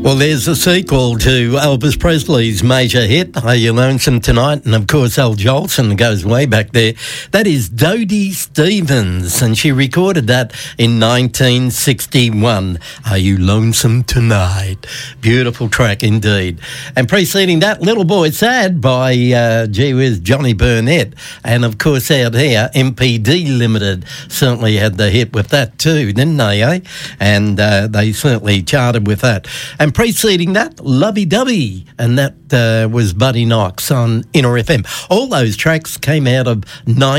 Well, there's a sequel to Elvis Presley's major hit, Are You Lonesome Tonight? And, of course, Al Jolson goes way back there. That is Dodie Stevens, and she recorded that in 1961. Are You Lonesome Tonight? Beautiful track indeed. And preceding that, Little Boy Sad by, gee whiz, Johnny Burnett. And, of course, out here, MPD Limited certainly had the hit with that too, didn't they, eh? And they certainly charted with that. And preceding that, Lovey Dovey, and that was Buddy Knox on Inner FM. All those tracks came out of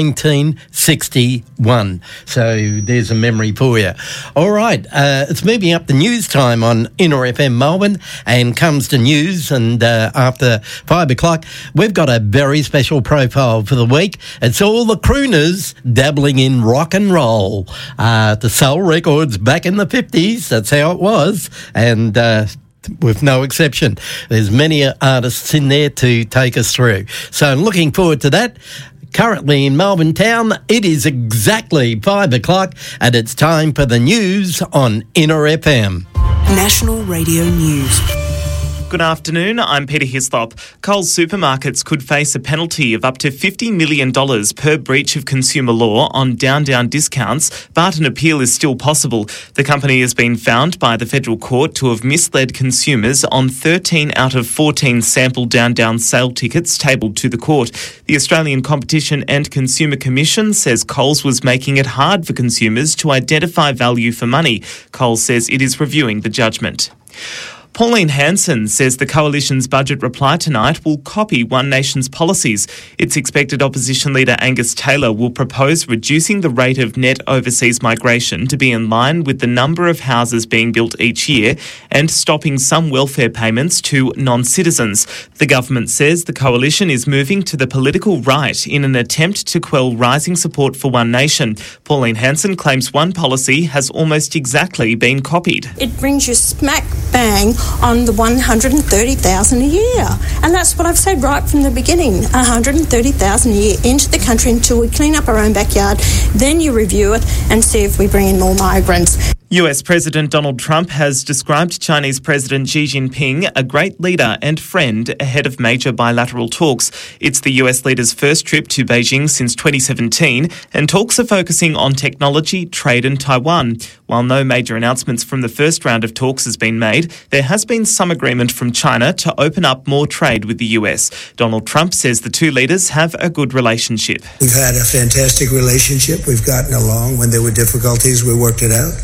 1961. So there's a memory for you. All right, it's moving up the news time on Inner FM Melbourne, and comes to news, and after 5 o'clock, we've got a very special profile for the week. It's all the crooners dabbling in rock and roll. The soul records back in the 50s, that's how it was, and with no exception. There's many artists in there to take us through. So I'm looking forward to that. Currently in Melbourne town, it is exactly 5 o'clock, and it's time for the news on Inner FM. National Radio News. Good afternoon, I'm Peter Hislop. Coles supermarkets could face a penalty of up to $50 million per breach of consumer law on Down discounts, but an appeal is still possible. The company has been found by the federal court to have misled consumers on 13 out of 14 sample Down sale tickets tabled to the court. The Australian Competition and Consumer Commission says Coles was making it hard for consumers to identify value for money. Coles says it is reviewing the judgment. Pauline Hanson says the Coalition's budget reply tonight will copy One Nation's policies. It's expected opposition leader Angus Taylor will propose reducing the rate of net overseas migration to be in line with the number of houses being built each year, and stopping some welfare payments to non-citizens. The government says the Coalition is moving to the political right in an attempt to quell rising support for One Nation. Pauline Hanson claims one policy has almost exactly been copied. It brings you smack bang on the 130,000 a year. And that's what I've said right from the beginning, 130,000 a year into the country until we clean up our own backyard. Then you review it and see if we bring in more migrants. US President Donald Trump has described Chinese President Xi Jinping a great leader and friend ahead of major bilateral talks. It's the US leader's first trip to Beijing since 2017, and talks are focusing on technology, trade and Taiwan. While no major announcements from the first round of talks has been made, there has been some agreement from China to open up more trade with the US. Donald Trump says the two leaders have a good relationship. We've had a fantastic relationship. We've gotten along. When there were difficulties, we worked it out.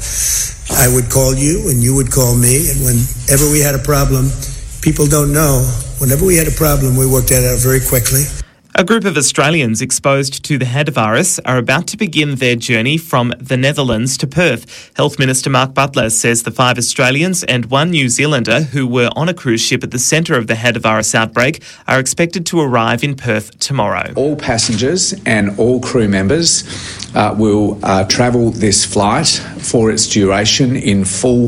I would call you and you would call me, and whenever we had a problem, people don't know, whenever we had a problem, we worked it out very quickly. A group of Australians exposed to the hantavirus are about to begin their journey from the Netherlands to Perth. Health Minister Mark Butler says the 5 Australians and 1 New Zealander who were on a cruise ship at the centre of the hantavirus outbreak are expected to arrive in Perth tomorrow. All passengers and all crew members will travel this flight for its duration in full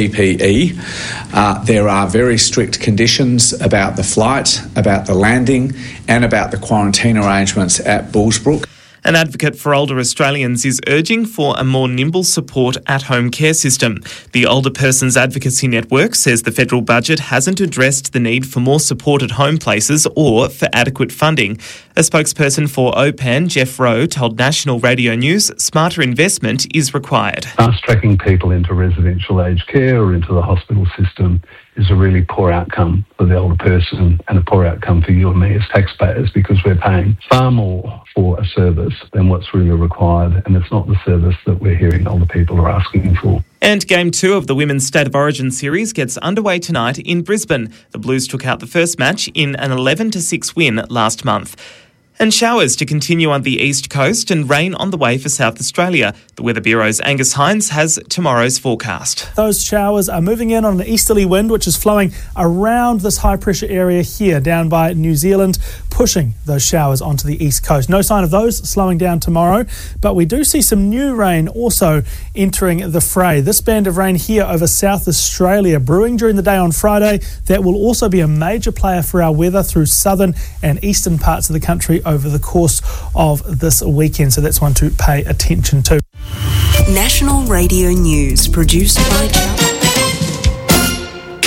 PPE. There are very strict conditions about the flight, about the landing, and about the quarantine arrangements at Bullsbrook. An advocate for older Australians is urging for a more nimble support at-home care system. The Older Persons Advocacy Network says the federal budget hasn't addressed the need for more support at home places or for adequate funding. A spokesperson for OPAN, Jeff Rowe, told National Radio News smarter investment is required. Fast-tracking people into residential aged care or into the hospital system is a really poor outcome for the older person and a poor outcome for you and me as taxpayers, because we're paying far more for a service than what's really required, and it's not the service that we're hearing older people are asking for. And Game 2 of the Women's State of Origin series gets underway tonight in Brisbane. The Blues took out the first match in an 11-6 win last month. And showers to continue on the east coast and rain on the way for South Australia. The Weather Bureau's Angus Hines has tomorrow's forecast. Those showers are moving in on an easterly wind, which is flowing around this high-pressure area here down by New Zealand, pushing those showers onto the east coast. No sign of those slowing down tomorrow, but we do see some new rain also entering the fray. This band of rain here over South Australia brewing during the day on Friday. That will also be a major player for our weather through southern and eastern parts of the country over the course of this weekend. So that's one to pay attention to. National Radio News, produced by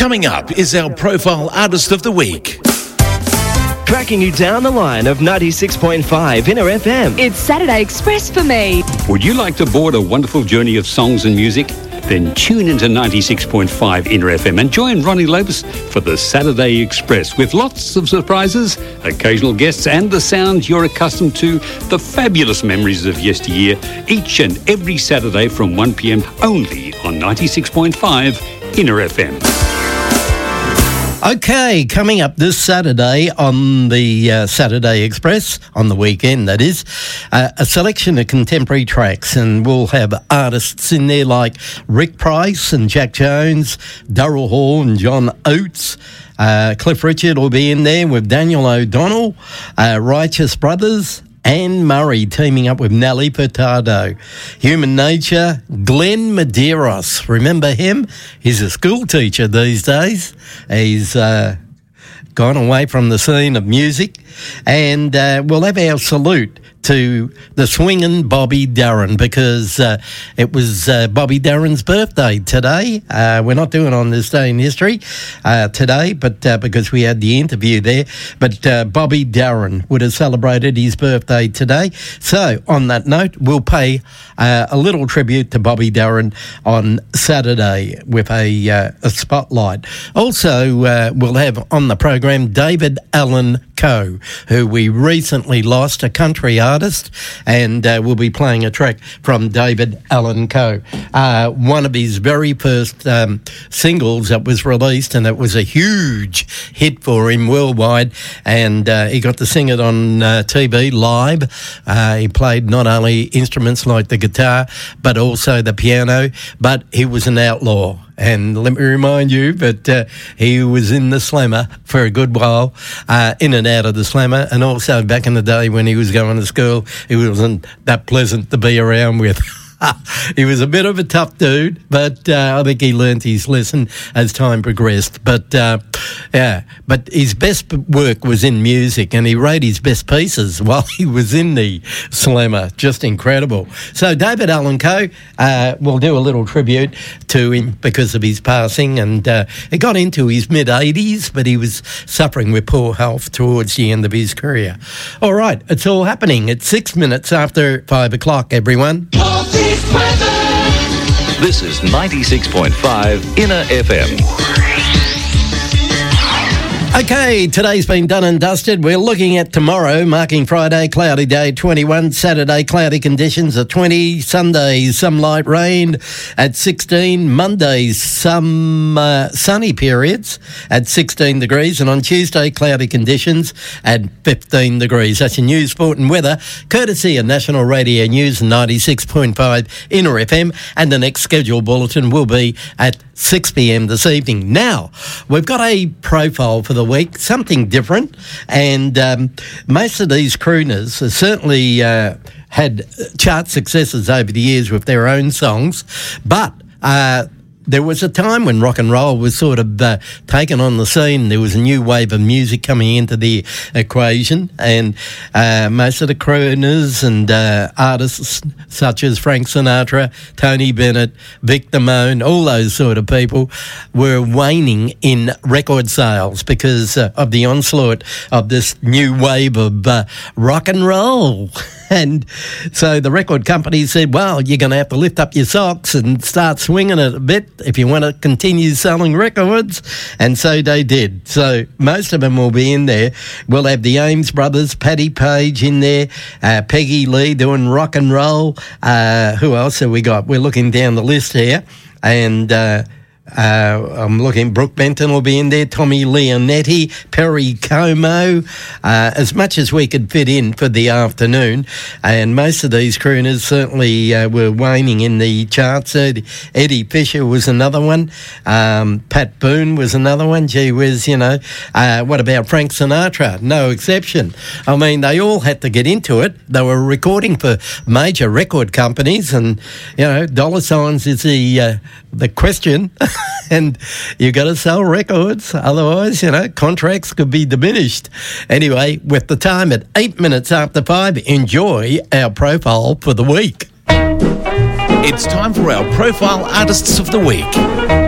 Coming up is our Profile Artist of the Week. Tracking you down the line of 96.5 Inner FM. It's Saturday Express for me. Would you like to board a wonderful journey of songs and music? Then tune into 96.5 Inner FM and join Ronnie Lopes for the Saturday Express with lots of surprises, occasional guests and the sounds you're accustomed to, the fabulous memories of yesteryear, each and every Saturday from 1 p.m. only on 96.5 Inner FM. Okay, coming up this Saturday on the Saturday Express, on the weekend that is, a selection of contemporary tracks, and we'll have artists in there like Rick Price and Jack Jones, Daryl Hall and John Oates. Cliff Richard will be in there with Daniel O'Donnell, Righteous Brothers, Anne Murray teaming up with Nelly Furtado. Human Nature, Glenn Medeiros. Remember him? He's a school teacher these days. He's gone away from the scene of music. And we'll have our salute to the swinging Bobby Darin, because it was Bobby Darin's birthday today. We're not doing on this day in history today, but because we had the interview there. But Bobby Darin would have celebrated his birthday today. So on that note, we'll pay a little tribute to Bobby Darin on Saturday with a spotlight. Also, we'll have on the program David Allen Coe, who we recently lost, a country artist, and we'll be playing a track from David Allen Coe. One of his very first singles that was released, and it was a huge hit for him worldwide, and he got to sing it on TV live. He played not only instruments like the guitar, but also the piano, but he was an outlaw. And let me remind you that he was in the Slammer for a good while, in and out of the Slammer, and also back in the day when he was going to school, he wasn't that pleasant to be around with. He was a bit of a tough dude, but I think he learnt his lesson as time progressed. But but his best work was in music, and he wrote his best pieces while he was in the Slammer. Just incredible. So David Allen Coe, we'll do a little tribute to him because of his passing, and he got into his mid-80s, but he was suffering with poor health towards the end of his career. All right, it's all happening. It's 6 minutes after 5 o'clock, everyone. This is 96.5 Inner FM. Okay, today's been done and dusted. We're looking at tomorrow, marking Friday, cloudy day, 21. Saturday, cloudy conditions at 20. Sunday, some light rain at 16. Monday, some sunny periods at 16 degrees. And on Tuesday, cloudy conditions at 15 degrees. That's your news, sport and weather, courtesy of National Radio News 96.5 Inner FM. And the next scheduled bulletin will be at 6 p.m. this evening. Now, we've got a profile for the week, something different, and most of these crooners have certainly had chart successes over the years with their own songs, but there was a time when rock and roll was sort of taken on the scene. There was a new wave of music coming into the equation, and most of the crooners and artists such as Frank Sinatra, Tony Bennett, Vic Damone, all those sort of people were waning in record sales because of the onslaught of this new wave of rock and roll. And so the record company said, well, you're going to have to lift up your socks and start swinging it a bit if you want to continue selling records. And so they did. So most of them will be in there. We'll have the Ames Brothers, Paddy Page in there, Peggy Lee doing rock and roll. Who else have we got? We're looking down the list here. And I'm looking, Brooke Benton will be in there, Tommy Leonetti, Perry Como, as much as we could fit in for the afternoon. And most of these crooners certainly were waning in the charts. Eddie Fisher was another one. Pat Boone was another one. Gee whiz, you know. What about Frank Sinatra? No exception. I mean, they all had to get into it. They were recording for major record companies, and, you know, dollar signs is the question. And you got to sell records, otherwise, you know, contracts could be diminished. Anyway, with the time at 8 minutes after 5, enjoy our profile for the week. It's time for our Profile Artists of the Week.